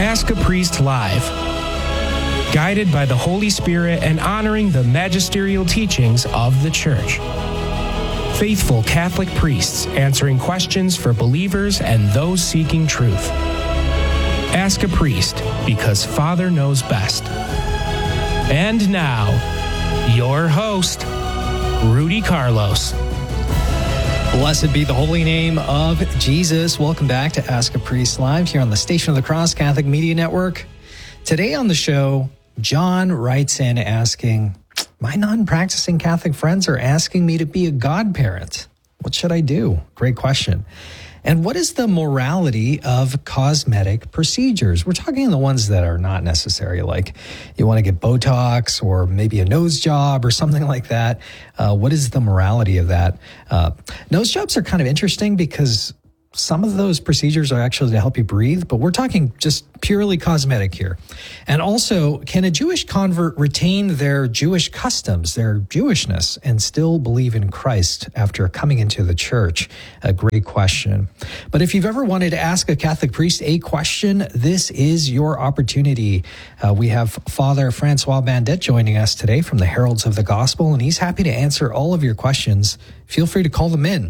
Ask a Priest Live. Guided by the Holy Spirit and honoring the magisterial teachings of the Church. Faithful Catholic priests answering questions for believers and those seeking truth. Ask a Priest, because Father knows best. And now, your host, Rudy Carlos. Blessed be the holy name of Jesus. Welcome back to Ask a Priest Live here on the Station of the Cross Catholic Media Network. Today on the show, John writes in asking, my non-practicing Catholic friends are asking me to be a godparent. What should I do? Great question. And what is the morality of cosmetic procedures? We're talking the ones that are not necessary, like you want to get Botox or maybe a nose job or something like that. What is the morality of that? Nose jobs are kind of interesting because some of those procedures are actually to help you breathe, but we're talking just purely cosmetic here. And also, can a Jewish convert retain their Jewish customs, their Jewishness, and still believe in Christ after coming into the church? A great question. But if you've ever wanted to ask a Catholic priest a question, this is your opportunity. We have Father Francois Bandet joining us today from the Heralds of the Gospel, and he's happy to answer all of your questions. Feel free to call them in.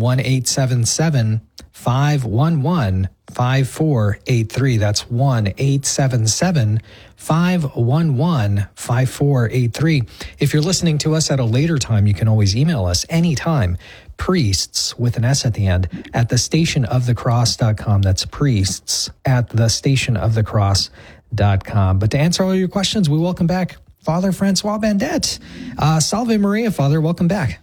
1-877-511-5483. That's 1-877-511-5483. If you're listening to us at a later time, you can always email us anytime. Priests, with an S at the end, at thestationofthecross.com. That's priests at thestationofthecross.com. But to answer all your questions, we welcome back Father Francois Bandet. Salve Maria, Father. Welcome back.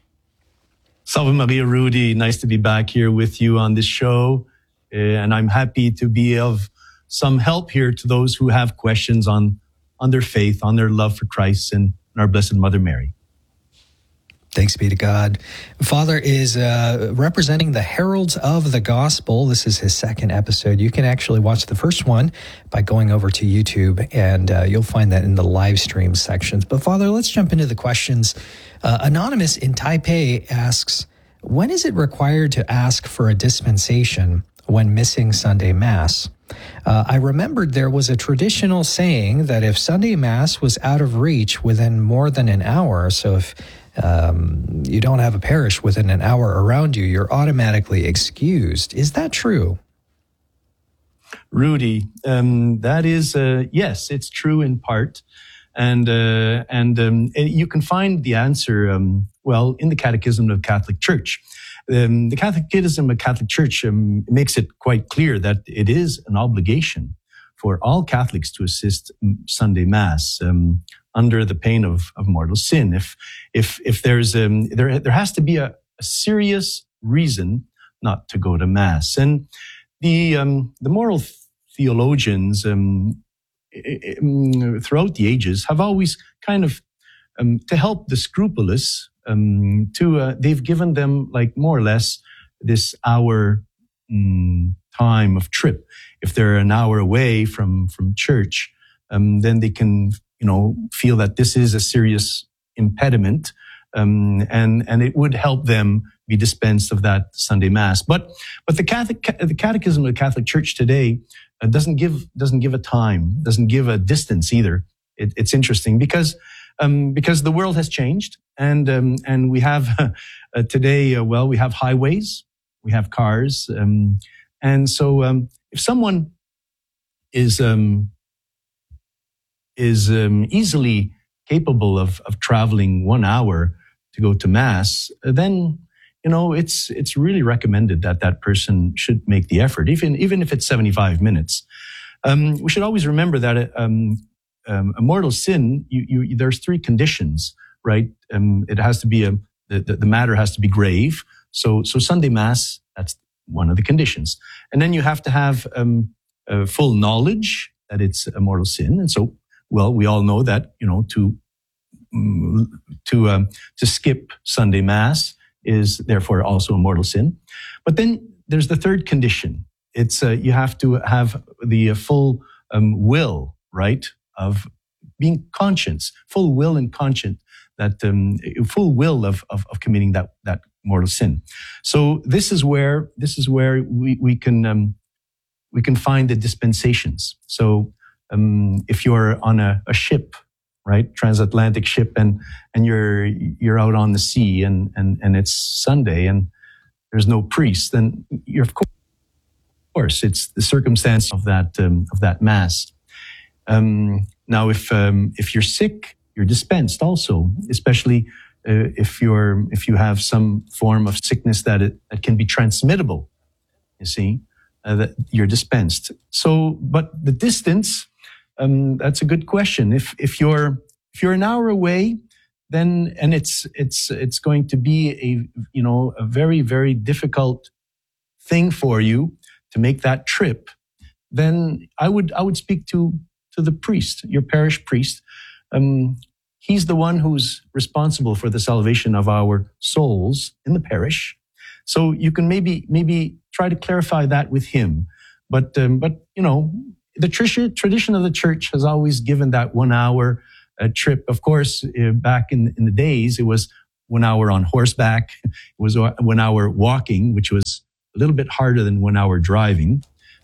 Salve Maria, Rudy. Nice to be back here with you on this show. And I'm happy to be of some help here to those who have questions on their faith, on their love for Christ and our Blessed Mother Mary. Thanks be to God. Father is representing the Heralds of the Gospel. This is his second episode. You can actually watch the first one by going over to YouTube, and you'll find that in the live stream sections. But Father, let's jump into the questions. Anonymous in Taipei asks, when is it required to ask for a dispensation when missing Sunday Mass? I remembered there was a traditional saying that if Sunday Mass was out of reach within more than an hour, so if you don't have a parish within an hour around you, you're automatically excused. Is that true? Rudy, that is, yes, it's true in part. And you can find the answer, in the Catechism of the Catholic Church. The Catechism of the Catholic Church makes it quite clear that it is an obligation for all Catholics to assist Sunday Mass, under the pain of mortal sin. If there's there has to be a serious reason not to go to Mass. And the moral theologians throughout the ages have always kind of to help the scrupulous they've given them like more or less this hour time of trip. If they're an hour away from church, then they can feel that this is a serious impediment, and it would help them be dispensed of that Sunday Mass. But the Catechism of the Catholic Church today doesn't give a time, doesn't give a distance either. It's interesting because the world has changed, and we have today. We have highways, we have cars, and so if someone is easily capable of traveling 1 hour to go to Mass, then it's really recommended that person should make the effort, even if it's 75 minutes. We should always remember that a mortal sin, there's three conditions, right? It has to be the matter has to be grave. So Sunday Mass, that's one of the conditions, and then you have to have full knowledge that it's a mortal sin, and so. Well, we all know that, to skip Sunday Mass is therefore also a mortal sin. But then there's the third condition. It's you have to have the full will, right, of being conscious, full will and conscience, that full will of committing that mortal sin. So this is where we can we can find the dispensations. So if you're on a ship, right, transatlantic ship, and you're out on the sea, and it's Sunday, and there's no priest, then you're, of course, it's the circumstance of that mass. Now, if you're sick, you're dispensed also, especially if you have some form of sickness that can be transmittable. You see, that you're dispensed. So, but the distance, that's a good question. If you're an hour away, then, and it's going to be a very, very difficult thing for you to make that trip, then I would speak to the priest, your parish priest. He's the one who's responsible for the salvation of our souls in the parish. So you can maybe try to clarify that with him. But the tradition of the church has always given that 1 hour trip. Of course, back in the days, it was 1 hour on horseback. It was 1 hour walking, which was a little bit harder than 1 hour driving.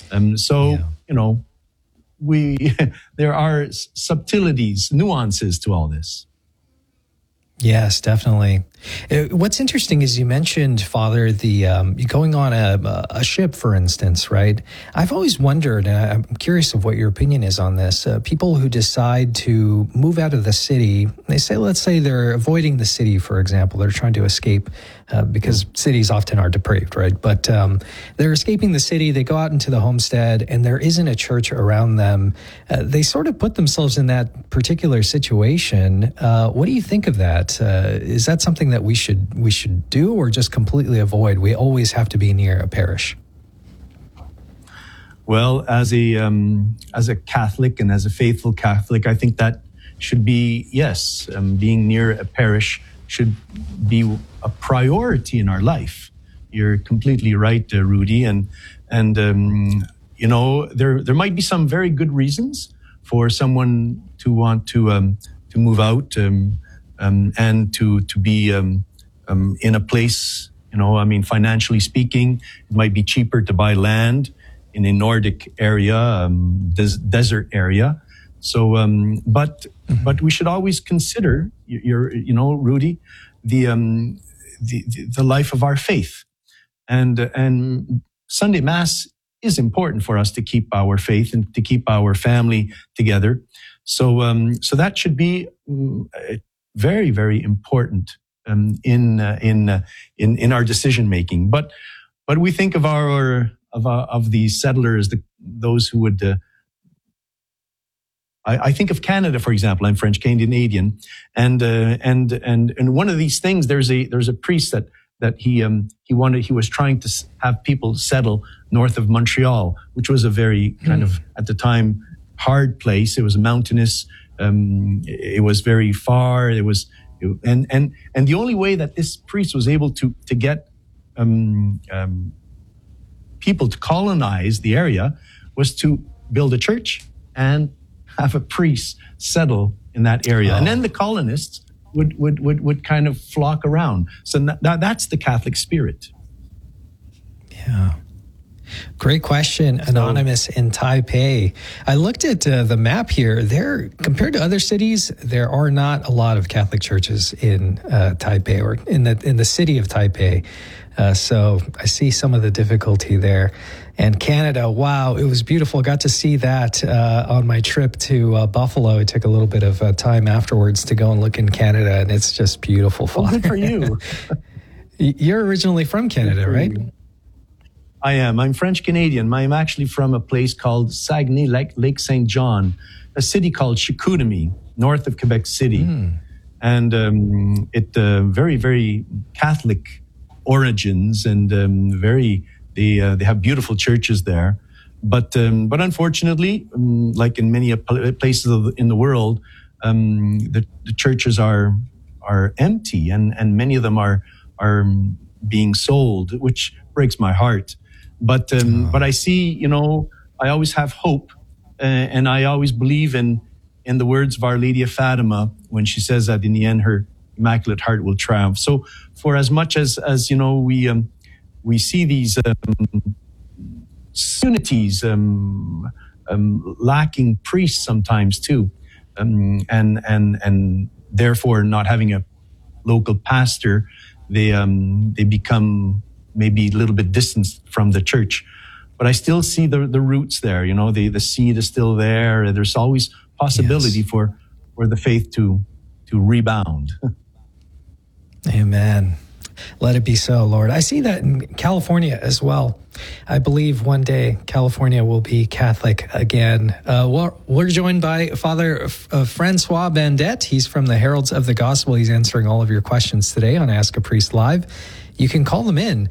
There are subtleties, nuances to all this. Yes, definitely. What's interesting is you mentioned, Father, the going on a ship, for instance, right? I've always wondered, and I'm curious of what your opinion is on this. People who decide to move out of the city, let's say they're avoiding the city, for example. They're trying to escape because cities often are depraved, right? But they're escaping the city. They go out into the homestead, and there isn't a church around them. They sort of put themselves in that particular situation. What do you think of that? Is that something that we should do, or just completely avoid? We always have to be near a parish. Well, as a Catholic and as a faithful Catholic, I think that should be, yes, being near a parish should be a priority in our life. You're completely right, Rudy, and there might be some very good reasons for someone to want to move out. And to be in a place, financially speaking, it might be cheaper to buy land in a Nordic area, desert area. So, but we should always consider, Rudy, the life of our faith, and Sunday Mass is important for us to keep our faith and to keep our family together. So that should be very, very important in our decision making. But we think of the settlers, those who would. I think of Canada, for example. I'm French Canadian, and one of these things. There's a priest that he was trying to have people settle north of Montreal, which was a very kind of, at the time, hard place. It was mountainous. It was very far. And the only way that this priest was able to get people to colonize the area was to build a church and have a priest settle in that area, and then the colonists would kind of flock around. So that's the Catholic spirit. Yeah. Great question, Anonymous in Taipei. I looked at the map here. There, compared to other cities, there are not a lot of Catholic churches in Taipei, or in the city of Taipei. So I see some of the difficulty there. And Canada, wow, it was beautiful. Got to see that on my trip to Buffalo. I took a little bit of time afterwards to go and look in Canada, and it's just beautiful. Well, good for you. You're originally from Canada, right? I am. I'm French Canadian. I'm actually from a place called Saguenay, Lake St. John, a city called Chicoutimi, north of Quebec City. And it very, very Catholic origins, and they have beautiful churches there. But unfortunately, like in many places in the world, the churches are empty, and many of them are being sold, which breaks my heart. But I see, I always have hope, and I always believe in the words of Our Lady of Fatima when she says that in the end her Immaculate Heart will triumph. So for as much as we see these communities lacking priests sometimes too, and therefore not having a local pastor, they become maybe a little bit distant from the church. But I still see the roots there. You know, the seed is still there. There's always possibility for the faith to rebound. Amen. Let it be so, Lord. I see that in California as well. I believe one day California will be Catholic again. We're joined by Father Francois Bandette. He's from the Heralds of the Gospel. He's answering all of your questions today on Ask a Priest Live. You can call them in,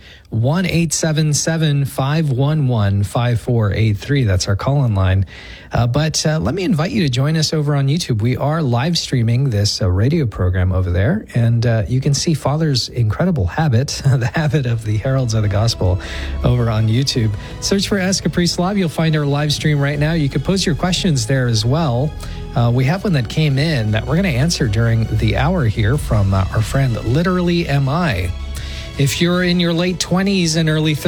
1-877-511-5483. That's our call-in line. But let me invite you to join us over on YouTube. We are live streaming this radio program over there, and you can see Father's incredible habit, the habit of the Heralds of the Gospel, over on YouTube. Search for Ask a Priest Live. You'll find our live stream right now. You can post your questions there as well. We have one that came in that we're going to answer during the hour here from our friend Literally Am I. If you're in your late 20s and early 30s,